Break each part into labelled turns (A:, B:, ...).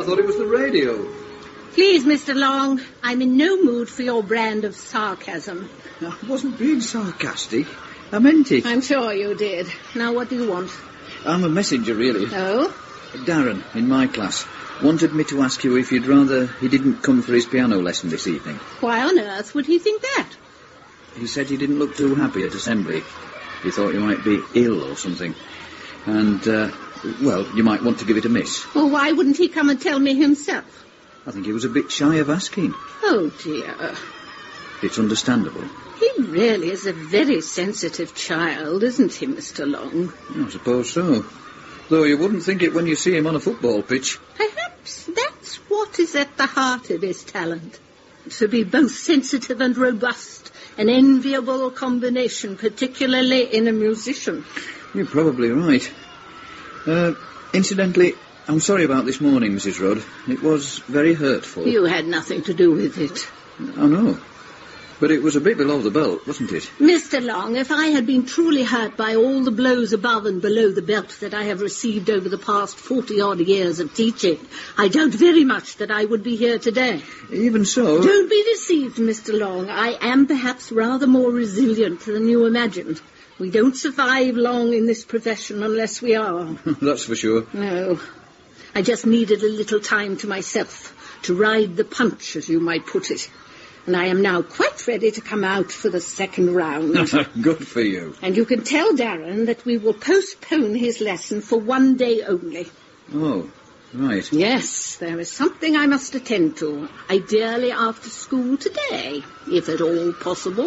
A: I thought it was the radio.
B: Please, Mr. Long, I'm in no mood for your brand of sarcasm.
A: I wasn't being sarcastic. I meant it.
B: I'm sure you did. Now, what do you want?
A: I'm a messenger, really.
B: Oh?
A: Darren, in my class, wanted me to ask you if you'd rather he didn't come for his piano lesson this evening.
B: Why on earth would he think that?
A: He said he didn't look too happy at assembly. He thought you might be ill or something. And, well, you might want to give it a miss.
B: Well, why wouldn't he come and tell me himself?
A: I think he was a bit shy of asking.
B: Oh, dear.
A: It's understandable.
B: He really is a very sensitive child, isn't he, Mr. Long?
A: I suppose so. Though you wouldn't think it when you see him on a football pitch.
B: Perhaps that's what is at the heart of his talent. To be both sensitive and robust. An enviable combination, particularly in a musician.
A: You're probably right. Incidentally, I'm sorry about this morning, Mrs. Rudd. It was very hurtful.
B: You had nothing to do with it.
A: I know. But it was a bit below the belt, wasn't it?
B: Mr. Long, if I had been truly hurt by all the blows above and below the belt that I have received over the past 40-odd years of teaching, I doubt very much that I would be here today.
A: Even so...
B: Don't be deceived, Mr. Long. I am perhaps rather more resilient than you imagined. We don't survive long in this profession unless we are.
A: That's for sure.
B: No. I just needed a little time to myself, to ride the punch, as you might put it. And I am now quite ready to come out for the second round.
A: Good for you.
B: And you can tell Darren that we will postpone his lesson for one day only.
A: Oh, right.
B: Yes, there is something I must attend to, ideally after school today, if at all possible.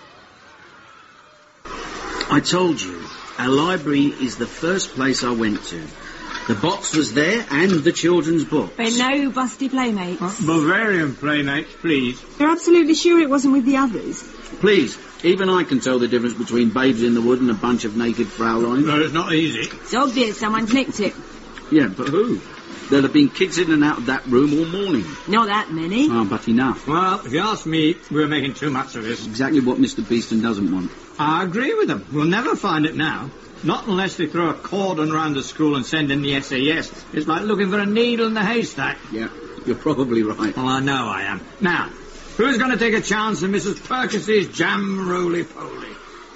C: I told you, our library is the first place I went to. The box was there and the children's books.
D: But no busty playmates.
E: Bavarian playmates, please.
D: You're absolutely sure it wasn't with the others?
C: Please, even I can tell the difference between Babes in the Wood and a bunch of naked Fraulines.
E: No, it's not easy.
D: It's obvious someone's nicked it.
C: Yeah, but who? There'll have been kids in and out of that room all morning.
D: Not that many.
C: Oh, but enough.
E: Well, if you ask me, we're making too much of this.
C: Exactly what Mr. Beeston doesn't want.
E: I agree with them. We'll never find it now. Not unless they throw a cordon round the school and send in the SAS. It's like looking for a needle in the haystack.
C: Yeah, you're probably right.
E: Well, I know I am. Now, who's going to take a chance on Mrs. Purkis's jam roly-poly?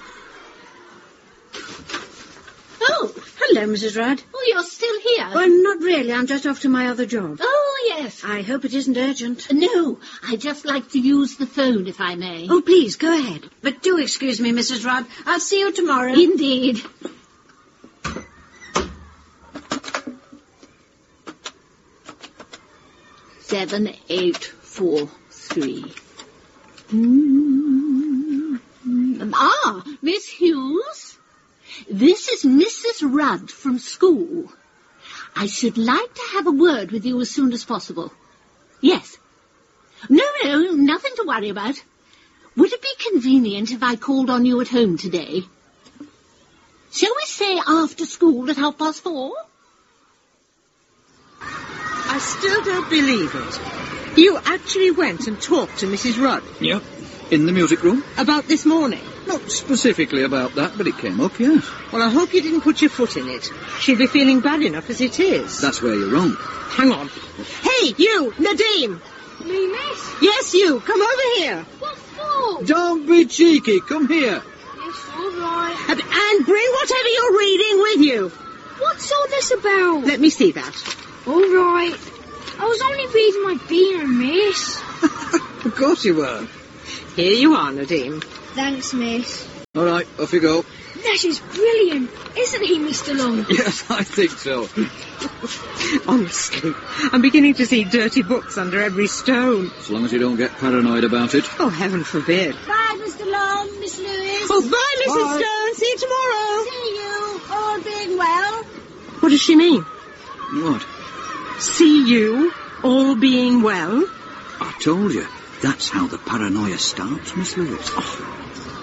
B: Oh, hello, Mrs. Rudd. Oh, you're still here? Well, not really. I'm just off to my other job. Oh, yes. I hope it isn't urgent. No, I'd just like to use the phone, if I may. Oh, please, go ahead. But do excuse me, Mrs. Rudd. I'll see you tomorrow. Indeed. Seven, 8, 4, 3. Ah, Miss Hughes? This is Mrs. Rudd from school. I should like to have a word with you as soon as possible. Yes. No, nothing to worry about. Would it be convenient if I called on you at home today? Shall we say after school at 4:30?
F: I still don't believe it. You actually went and talked to Mrs. Rudd?
A: Yep. In the music room?
F: About this morning?
A: Not specifically about that, but it came up, yes.
F: Well, I hope you didn't put your foot in it. She'd be feeling bad enough as it is.
A: That's where you're wrong.
F: Hang on. Hey, you, Nadim!
G: Me, miss?
F: Yes, you, come over here.
G: What for?
A: Don't be cheeky, come here.
G: Yes, all right.
F: And bring whatever you're reading with you.
G: What's all this about?
F: Let me see that.
G: All right. I was only reading my beer, miss.
A: Of course you were.
F: Here you are, Nadim.
G: Thanks, miss.
A: All right, off you go.
G: That is brilliant, isn't he, Mr. Long?
A: Yes, I think so.
F: Honestly, I'm beginning to see dirty books under every stone.
A: As long as you don't get paranoid about it.
F: Oh, heaven forbid.
G: Bye, Mr. Long, Miss Lewis.
F: Oh, bye, Mrs.
A: Bye.
F: Stone. See you tomorrow.
G: See you, all being well.
F: What does she mean?
A: What?
F: See you, all being well?
A: I told you. That's how the paranoia starts, Miss Lewis. Oh.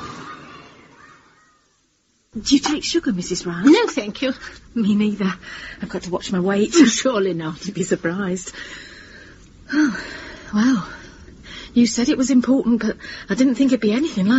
D: Do you take sugar, Mrs. Rudd?
B: No, thank you.
D: Me neither. I've got to watch my weight.
B: Surely not.
D: You'd be surprised. Oh, well, you said it was important, but I didn't think it'd be anything like